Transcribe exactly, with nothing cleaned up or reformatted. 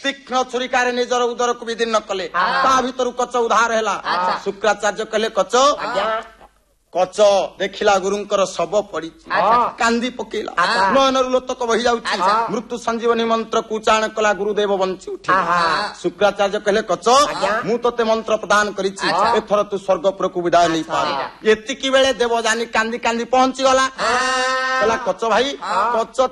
ତୀକ୍ଷ୍ଣ ଛୁରିକାରେ ନିଜର ଉଦରକୁ ବିଦୀର୍ଣ୍ଣ କଲେ ତା ଭିତରୁ କଚ ଉଦ୍ଧାର ହେଲା ଶୁକ୍ରାଚାର୍ଯ୍ୟ କହିଲେ କଚ କଚ ଦେଖିଲା ଗୁରୁଙ୍କର ଶବ ପଡିଛି କାନ୍ଦି ପକେଇଲା ନୟନରୁ ଲୋତକ ବହି ଯାଉଛି ମୃତ୍ୟୁ ସଞ୍ଜୀବନୀ ମନ୍ତ୍ରକୁ ଉଚ୍ଚାରଣ କଲା ଗୁରୁଦେବ ବଞ୍ଚି ଉଠିଲେ ଶୁକ୍ରାଚାର୍ଯ୍ୟ କହିଲେ କଚ ମୁଁ ତତେ ମନ୍ତ୍ର ପ୍ରଦାନ କରିଛି ଏଥର ତୁ ସ୍ୱର୍ଗପୁରକୁ ବିଦାୟ ନେଇପାରୁ ଏତିକି ବେଳେ ଦେବଯାନୀ କାନ୍ଦି କାନ୍ଦି ପହଞ୍ଚିଗଲା କହିଲା କଚ ଭାଇ କଚ